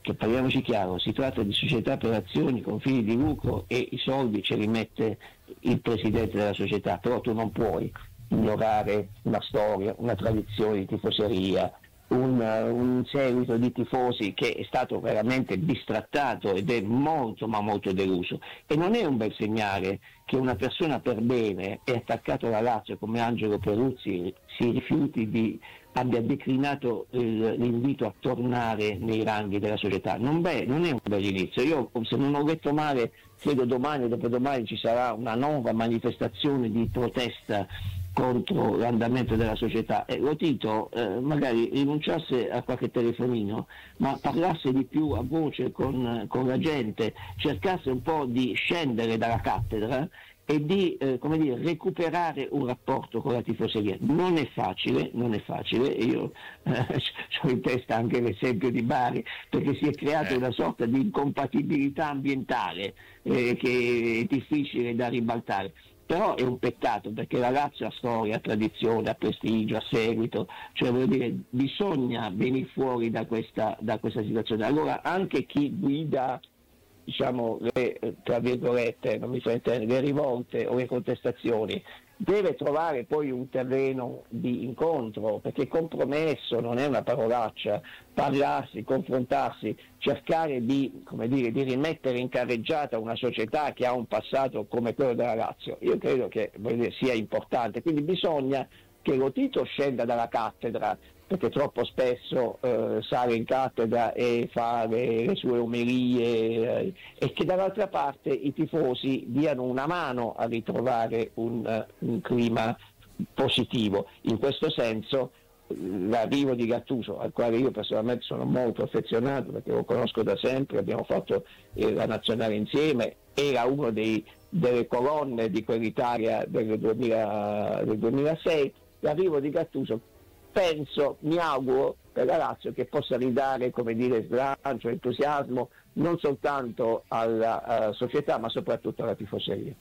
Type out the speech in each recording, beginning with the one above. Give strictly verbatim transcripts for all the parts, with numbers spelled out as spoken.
che parliamoci chiaro, si tratta di società per azioni con fini di lucro e i soldi ce li mette il presidente della società, però tu non puoi ignorare una storia, una tradizione di tifoseria, un, un seguito di tifosi che è stato veramente bistrattato ed è molto ma molto deluso, e non è un bel segnale che una persona per bene è attaccato alla Lazio come Angelo Peruzzi si rifiuti di abbia declinato il, l'invito a tornare nei ranghi della società. Non, beh, non è un bel inizio. Io, se non ho letto male, credo domani o dopodomani ci sarà una nuova manifestazione di protesta contro l'andamento della società, e Lotito eh, magari rinunciasse a qualche telefonino, ma parlasse di più a voce con, con la gente, cercasse un po' di scendere dalla cattedra e di eh, come dire, recuperare un rapporto con la tifoseria. Non è facile, non è facile, io eh, ho in testa anche l'esempio di Bari, perché si è creata eh. una sorta di incompatibilità ambientale eh, che è difficile da ribaltare. Però è un peccato, perché la Lazio ha storia, ha tradizione, ha prestigio, ha seguito, cioè voglio dire, bisogna venire fuori da questa, da questa situazione. Allora anche chi guida, diciamo, le, tra virgolette, non mi fa intendere, le rivolte o le contestazioni, deve trovare poi un terreno di incontro, perché compromesso non è una parolaccia, parlarsi, confrontarsi, cercare di, come dire, di rimettere in carreggiata una società che ha un passato come quello della Lazio. Io credo che, voglio dire, sia importante, quindi bisogna che Lotito scenda dalla cattedra, perché troppo spesso eh, sale in cattedra e fa le, le sue omelie, eh, e che dall'altra parte i tifosi diano una mano a ritrovare un, uh, un clima positivo. In questo senso l'arrivo di Gattuso, al quale io personalmente sono molto affezionato perché lo conosco da sempre, abbiamo fatto eh, la nazionale insieme, era uno dei, delle colonne di quell'Italia del, duemila, del duemilasei, l'arrivo di Gattuso penso, mi auguro per la Lazio che possa ridare, come dire, slancio, entusiasmo non soltanto alla uh, società ma soprattutto alla tifoseria.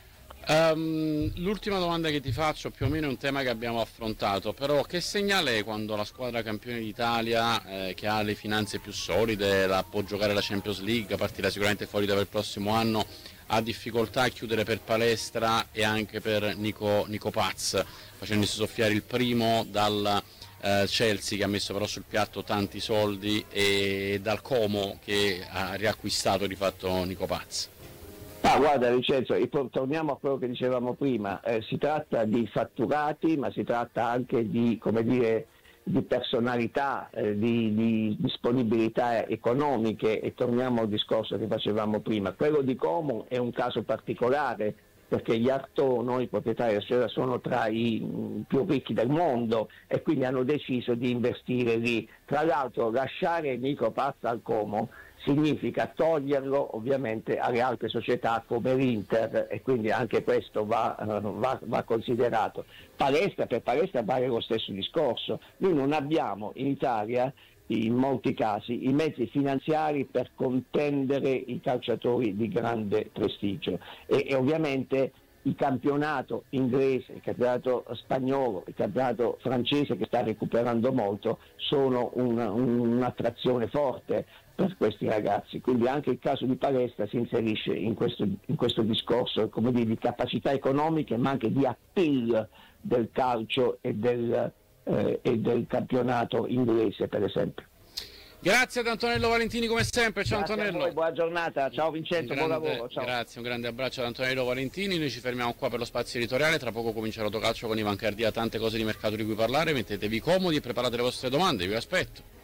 Um, l'ultima domanda che ti faccio, più o meno è un tema che abbiamo affrontato, però che segnale è quando la squadra campione d'Italia, eh, che ha le finanze più solide, la, può giocare la Champions League, partirà sicuramente fuori per il prossimo anno, ha difficoltà a chiudere per Palestra e anche per Nico, Nico Paz, facendosi soffiare il primo dal eh, Chelsea, che ha messo però sul piatto tanti soldi, e dal Como, che ha riacquistato di fatto Nico Paz? Ah, guarda Vincenzo, torniamo a quello che dicevamo prima, eh, si tratta di fatturati, ma si tratta anche di, come dire, di personalità, eh, di, di disponibilità economiche, e torniamo al discorso che facevamo prima. Quello di Como è un caso particolare, perché gli Artono, i proprietari della società, sono tra i mh, più ricchi del mondo e quindi hanno deciso di investire lì. Tra l'altro lasciare Nico Paz al Como significa toglierlo ovviamente alle altre società come l'Inter, e quindi anche questo va, uh, va, va considerato. Palestra, per Palestra vale lo stesso discorso. Noi non abbiamo in Italia, in molti casi, i mezzi finanziari per contendere i calciatori di grande prestigio, e, e ovviamente il campionato inglese, il campionato spagnolo, il campionato francese, che sta recuperando molto, sono una, un'attrazione forte per questi ragazzi. Quindi anche il caso di Palestra si inserisce in questo, in questo discorso, come dire, di capacità economiche, ma anche di appeal del calcio e del, eh, e del campionato inglese, per esempio. Grazie ad Antonello Valentini come sempre. Ciao. Grazie Antonello. A voi, buona giornata, ciao Vincenzo, grande, buon lavoro. Ciao. Grazie, un grande abbraccio ad Antonello Valentini. Noi ci fermiamo qua per lo spazio editoriale, tra poco comincia Rotocalcio con Ivan Cardia, tante cose di mercato di cui parlare, mettetevi comodi e preparate le vostre domande, vi aspetto.